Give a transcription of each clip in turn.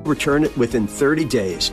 return it within 30 days.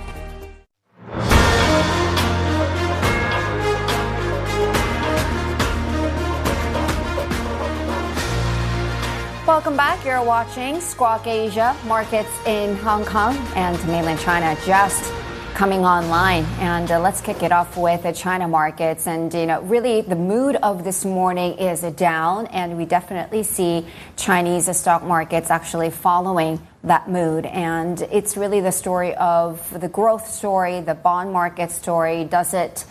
Welcome back. You're watching Squawk Asia. Markets in Hong Kong and mainland China just coming online. And let's kick it off with the China markets. And, really the mood of this morning is down. And we definitely see Chinese stock markets actually following that mood. And it's really the story of the growth story, the bond market story. Does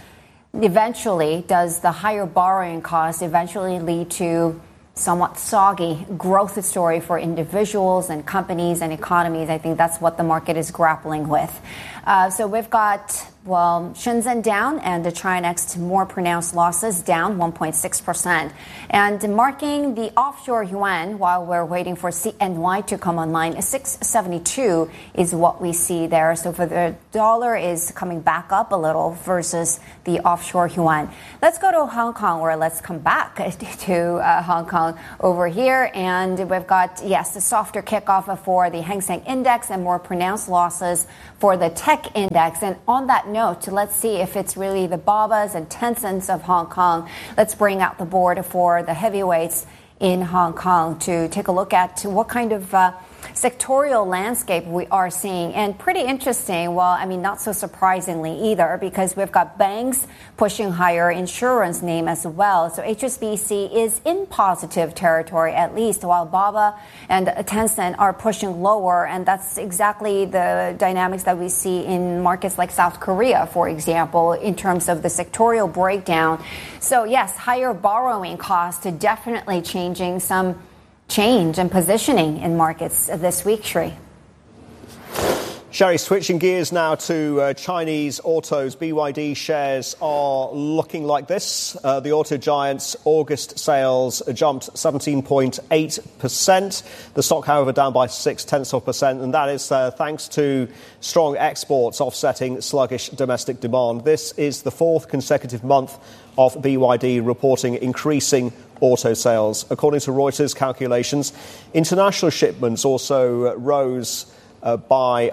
the higher borrowing cost eventually lead to somewhat soggy growth story for individuals and companies and economies? I think that's what the market is grappling with. So we've got, Shenzhen down and the Chi-Next more pronounced losses down 1.6%. And marking the offshore yuan while we're waiting for CNY to come online, 672 is what we see there. So for the dollar is coming back up a little versus the offshore yuan. Let's go to Hong Kong, or let's come back to Hong Kong over here. And we've got, the softer kickoff for the Hang Seng Index and more pronounced losses for the tech index. And on that note, let's see if it's really the Babas and Tencents of Hong Kong. Let's bring out the board for the heavyweights in Hong Kong to take a look at what kind of sectorial landscape we are seeing. And pretty interesting, not so surprisingly either, because we've got banks pushing higher, insurance name as well. So HSBC is in positive territory at least, while Baba and Tencent are pushing lower. And that's exactly the dynamics that we see in markets like South Korea, for example, in terms of the sectorial breakdown. So yes, higher borrowing costs definitely changing some change and positioning in markets this week, Sri. Sherry, switching gears now to Chinese autos. BYD shares are looking like this. The auto giant's August sales jumped 17.8%. The stock, however, down by 0.6%, and that is thanks to strong exports offsetting sluggish domestic demand. This is the fourth consecutive month of BYD reporting increasing auto sales. According to Reuters calculations, international shipments also rose by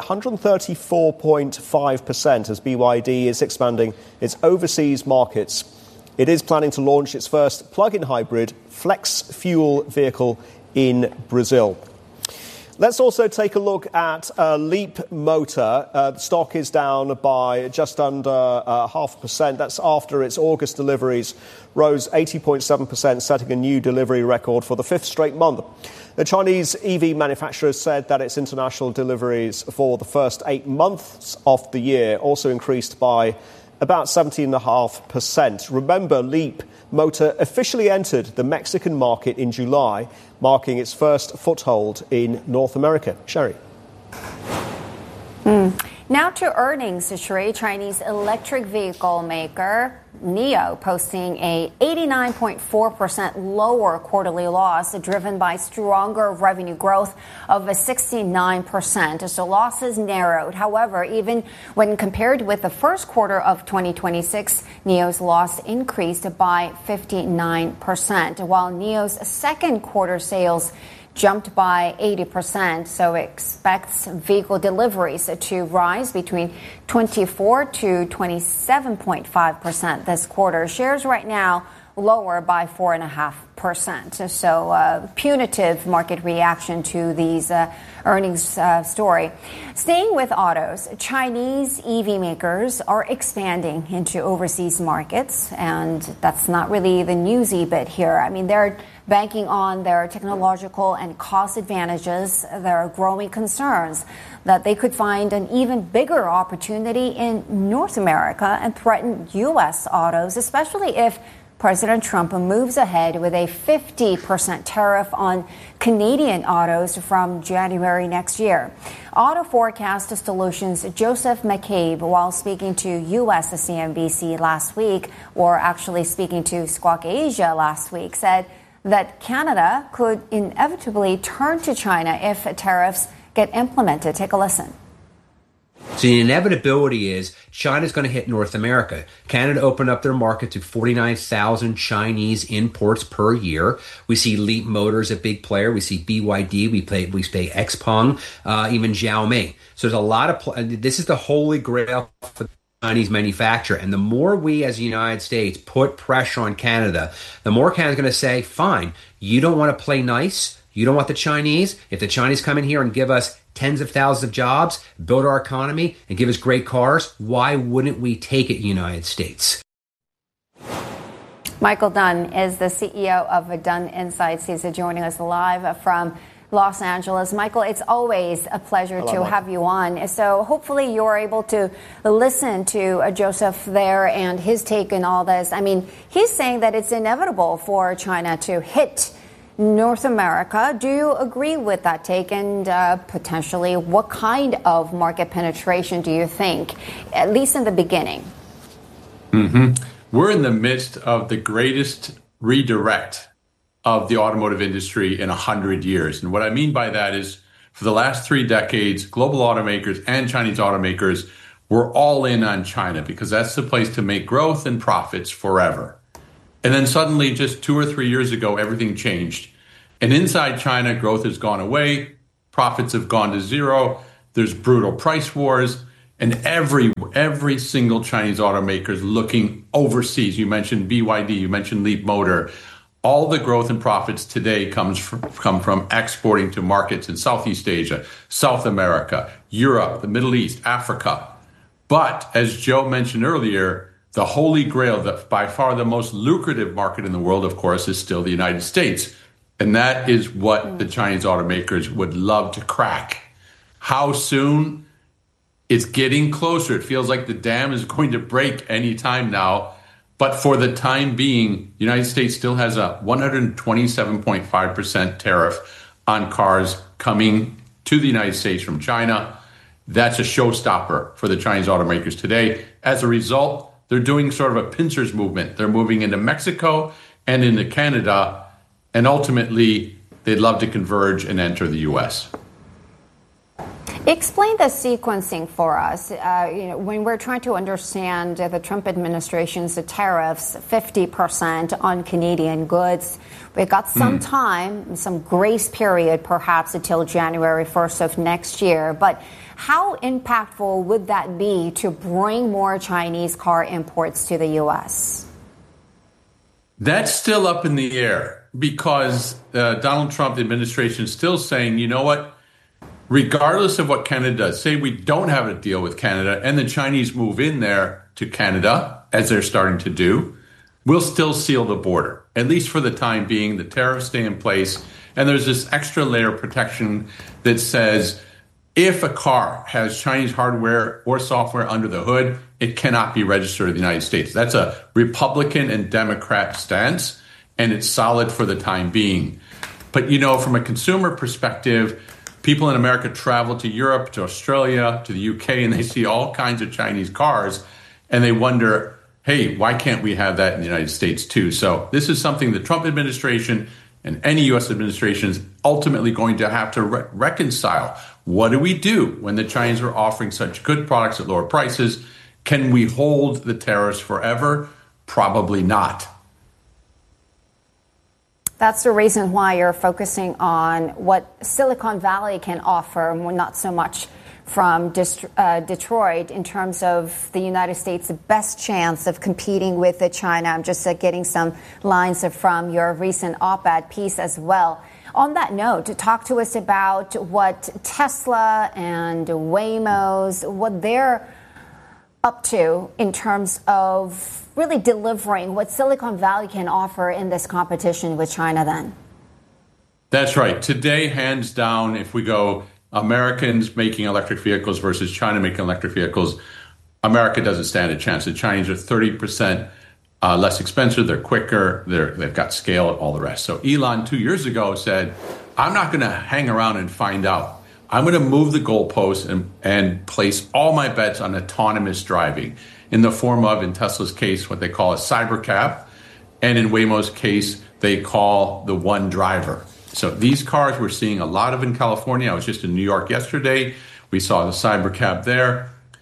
134.5% as BYD is expanding its overseas markets. It is planning to launch its first plug-in hybrid flex fuel vehicle in Brazil. Let's also take a look at Leap Motor. The stock is down by just under 0.5%. That's after its August deliveries rose 80.7%, setting a new delivery record for the fifth straight month. The Chinese EV manufacturer said that its international deliveries for the first 8 months of the year also increased by about 17.5%. Remember, Leap Motor officially entered the Mexican market in July, marking its first foothold in North America. Sherry. Now to earnings, Sherry. Chinese electric vehicle maker NIO posting a 89.4% lower quarterly loss, driven by stronger revenue growth of 69%. So losses narrowed. However, even when compared with the first quarter of 2026, NIO's loss increased by 59%, while NIO's second quarter sales jumped by 80%, so expects vehicle deliveries to rise between 24 to 27.5% this quarter. Shares right now lower by 4.5%. So punitive market reaction to these earnings story. Staying with autos, Chinese EV makers are expanding into overseas markets, and that's not really the newsy bit here. I mean, they're banking on their technological and cost advantages. There are growing concerns that they could find an even bigger opportunity in North America and threaten U.S. autos, especially if President Trump moves ahead with a 50% tariff on Canadian autos from January next year. Auto Forecast Solutions' Joseph McCabe, while speaking to U.S. CNBC last week, or actually speaking to Squawk Asia last week, said that Canada could inevitably turn to China if tariffs get implemented. Take a listen. So the inevitability is China's going to hit North America. Canada opened up their market to 49,000 Chinese imports per year. We see Leap Motors, a big player. We see BYD. We play XPeng, even Xiaomi. So there's a lot of this is the holy grail for Chinese manufacturer. And the more we as the United States put pressure on Canada, the more Canada's going to say, fine, you don't want to play nice. You don't want the Chinese. If the Chinese come in here and give us tens of thousands of jobs, build our economy, and give us great cars, why wouldn't we take it, United States? Michael Dunn is the CEO of Dunn Insights. He's joining us live from Los Angeles. Michael, it's always a pleasure to have you on. So hopefully you're able to listen to Joseph there and his take on all this. I mean, he's saying that it's inevitable for China to hit North America. Do you agree with that take? And potentially, what kind of market penetration do you think, at least in the beginning? We're in the midst of the greatest redirect of the automotive industry in 100 years. And what I mean by that is, for the last 3 decades, global automakers and Chinese automakers were all in on China because that's the place to make growth and profits forever. And then suddenly, just 2 or 3 years ago, everything changed. And inside China, growth has gone away. Profits have gone to zero. There's brutal price wars. And every single Chinese automaker is looking overseas. You mentioned BYD. You mentioned Leap Motor. All the growth and profits today come from exporting to markets in Southeast Asia, South America, Europe, the Middle East, Africa. But as Joe mentioned earlier, the holy grail, by far the most lucrative market in the world, of course, is still the United States. And that is what the Chinese automakers would love to crack. How soon? It's getting closer. It feels like the dam is going to break any time now. But for the time being, the United States still has a 127.5% tariff on cars coming to the United States from China. That's a showstopper for the Chinese automakers today. As a result, they're doing sort of a pincers movement. They're moving into Mexico and into Canada, and ultimately, they'd love to converge and enter the U.S. Explain the sequencing for us. When we're trying to understand the Trump administration's tariffs, 50% on Canadian goods, we've got some time, some grace period perhaps until January 1st of next year. But how impactful would that be to bring more Chinese car imports to the U.S.? That's still up in the air because Donald Trump, the administration, is still saying, you know what? Regardless of what Canada does, say we don't have a deal with Canada and the Chinese move in there to Canada, as they're starting to do, we'll still seal the border. At least for the time being, the tariffs stay in place. And there's this extra layer of protection that says if a car has Chinese hardware or software under the hood, it cannot be registered in the United States. That's a Republican and Democrat stance, and it's solid for the time being. But, from a consumer perspective, people in America travel to Europe, to Australia, to the UK, and they see all kinds of Chinese cars, and they wonder, hey, why can't we have that in the United States too? So this is something the Trump administration and any U.S. administration is ultimately going to have to reconcile. What do we do when the Chinese are offering such good products at lower prices? Can we hold the tariffs forever? Probably not. That's the reason why you're focusing on what Silicon Valley can offer, not so much from Detroit in terms of the United States' best chance of competing with China. I'm just getting some lines from your recent op-ed piece as well. On that note, talk to us about what Tesla and Waymo's, what they're up to in terms of really delivering what Silicon Valley can offer in this competition with China then. That's right. Today, hands down, if we go Americans making electric vehicles versus China making electric vehicles, America doesn't stand a chance. The Chinese are 30% less expensive. They're quicker. They've got scale and all the rest. So Elon 2 years ago said, I'm not going to hang around and find out. I'm going to move the goalposts and place all my bets on autonomous driving in the form of, in Tesla's case, what they call a cybercab. And in Waymo's case, they call the one driver. So these cars we're seeing a lot of in California. I was just in New York yesterday. We saw the cybercab there.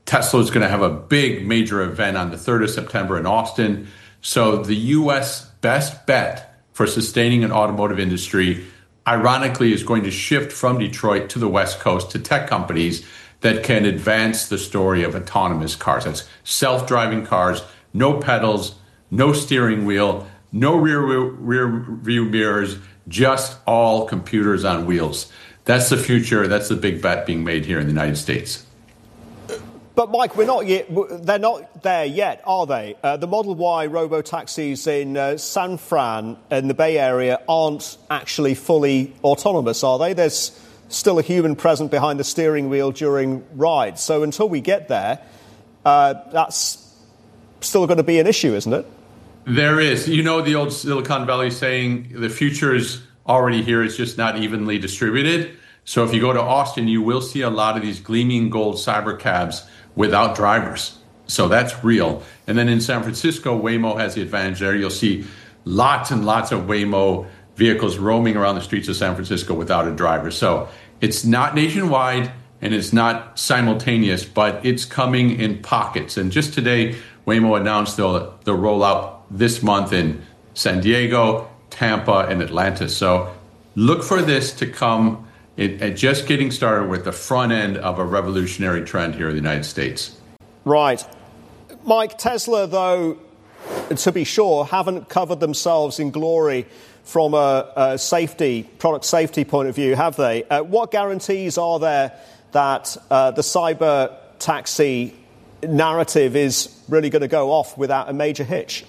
Tesla is going to have a big major event on the 3rd of September in Austin. So the U.S. best bet for sustaining an automotive industry, ironically, is going to shift from Detroit to the West Coast to tech companies that can advance the story of autonomous cars. That's self-driving cars, no pedals, no steering wheel, no rear view mirrors, just all computers on wheels. That's the future. That's the big bet being made here in the United States. But Mike, they're not there yet, are they? The Model Y robo-taxis in San Fran in the Bay Area aren't actually fully autonomous, are they? There's still a human present behind the steering wheel during rides. So until we get there, that's still going to be an issue, isn't it? There is. You know the old Silicon Valley saying, the future is already here, it's just not evenly distributed. So if you go to Austin, you will see a lot of these gleaming gold cyber cabs without drivers. So that's real. And then in San Francisco, Waymo has the advantage there. You'll see lots and lots of Waymo vehicles roaming around the streets of San Francisco without a driver. So it's not nationwide and it's not simultaneous, but it's coming in pockets. And just today, Waymo announced they'll roll out this month in San Diego, Tampa, and Atlanta. So look for this to come just getting started with the front end of a revolutionary trend here in the United States. Right. Mike, Tesla, though, to be sure, haven't covered themselves in glory from a product safety point of view, have they? What guarantees are there that the cyber taxi narrative is really going to go off without a major hitch?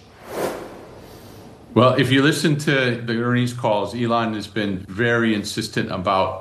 Well, if you listen to the earnings calls, Elon has been very insistent about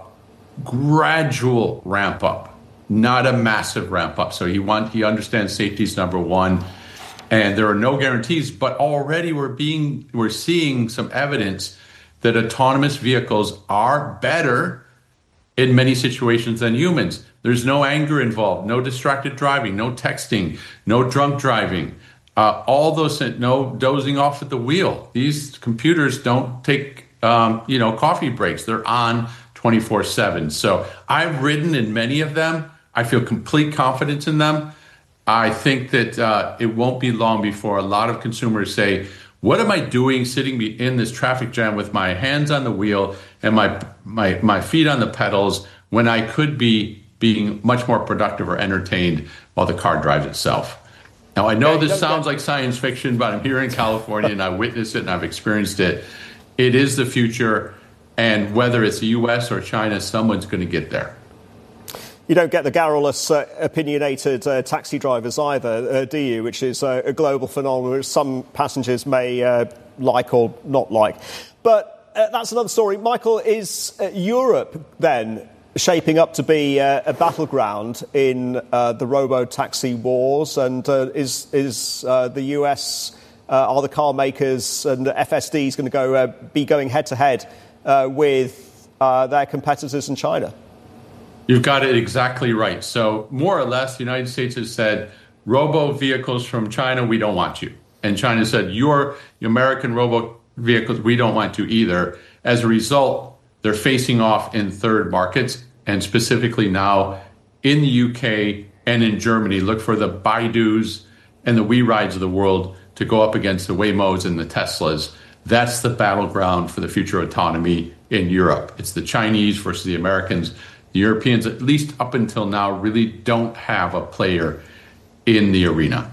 gradual ramp up, not a massive ramp up. So he understands safety is number one, and there are no guarantees. But already we're seeing some evidence that autonomous vehicles are better in many situations than humans. There's no anger involved, no distracted driving, no texting, no drunk driving, all those, no dozing off at the wheel. These computers don't take coffee breaks. They're on 24/7. So I've ridden in many of them. I feel complete confidence in them. I think that it won't be long before a lot of consumers say, what am I doing sitting in this traffic jam with my hands on the wheel and my feet on the pedals when I could be being much more productive or entertained while the car drives itself? Now, I know this sounds like science fiction, but I'm here in California and I witnessed it and I've experienced it. It is the future. And whether it's the U.S. or China, someone's going to get there. You don't get the garrulous, opinionated taxi drivers either, do you? Which is a global phenomenon which some passengers may like or not like. But that's another story. Michael, is Europe then shaping up to be a battleground in the robo-taxi wars? And is the U.S., are the car makers and FSDs going to be going head-to-head with their competitors in China? You've got it exactly right. So more or less, the United States has said, robo vehicles from China, we don't want you. And China said, your American robo vehicles, we don't want you either. As a result, they're facing off in third markets, and specifically now in the UK and in Germany. Look for the Baidus and the WeRides of the world to go up against the Waymos and the Teslas. That's the battleground for the future of autonomy in Europe. It's the Chinese versus the Americans. The Europeans, at least up until now, really don't have a player in the arena.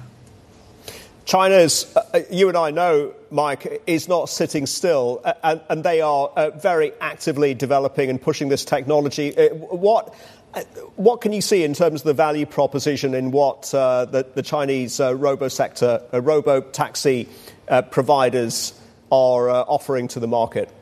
China's, you and I know, Mike, is not sitting still, and they are very actively developing and pushing this technology. What can you see in terms of the value proposition in what the Chinese robo-taxi providers are offering to the market?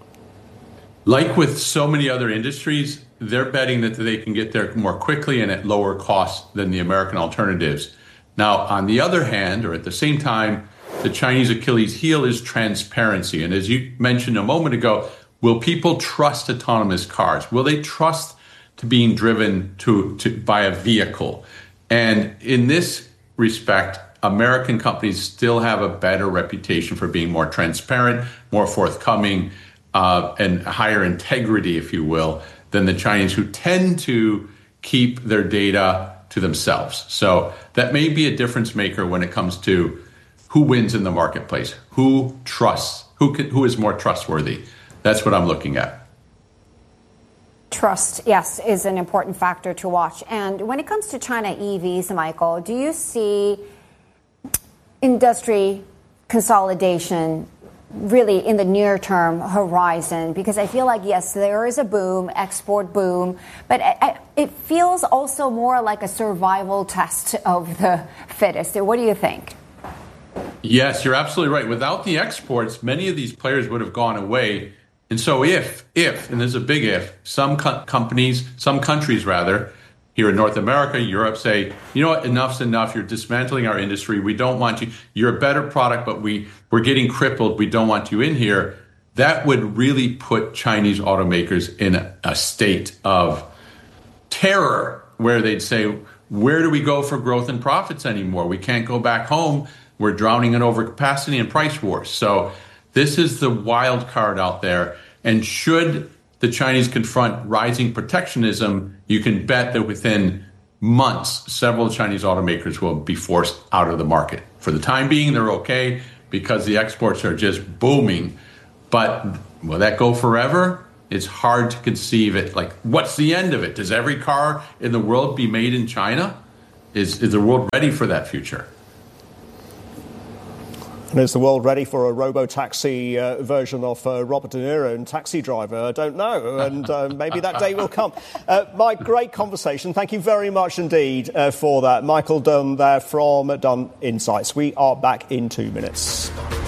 Like with so many other industries, they're betting that they can get there more quickly and at lower cost than the American alternatives. Now, on the other hand, or at the same time, the Chinese Achilles heel is transparency. And as you mentioned a moment ago, will people trust autonomous cars? Will they trust to being driven by a vehicle? And in this respect, American companies still have a better reputation for being more transparent, more forthcoming, and higher integrity, if you will, than the Chinese, who tend to keep their data to themselves. So that may be a difference maker when it comes to who wins in the marketplace, who is more trustworthy. That's what I'm looking at. Trust, yes, is an important factor to watch. And when it comes to China EVs, Michael, do you see industry consolidation really in the near-term horizon? Because I feel like, yes, there is a boom, export boom, but it feels also more like a survival test of the fittest. What do you think? Yes, you're absolutely right. Without the exports, many of these players would have gone away. And so if, and there's a big if, some countries here in North America, Europe say, you know what, enough's enough. You're dismantling our industry. We don't want you. You're a better product, but we're getting crippled. We don't want you in here. That would really put Chinese automakers in a state of terror where they'd say, where do we go for growth and profits anymore? We can't go back home. We're drowning in overcapacity and price wars. So this is the wild card out there. And should the Chinese confront rising protectionism, you can bet that within months, several Chinese automakers will be forced out of the market. For the time being, they're okay because the exports are just booming. But will that go forever? It's hard to conceive it. Like, what's the end of it? Does every car in the world be made in China? Is the world ready for that future? And is the world ready for a robo-taxi version of Robert De Niro in Taxi Driver? I don't know, and maybe that day will come. Mike, great conversation. Thank you very much indeed for that. Michael Dunn there from Dunn Insights. We are back in 2 minutes.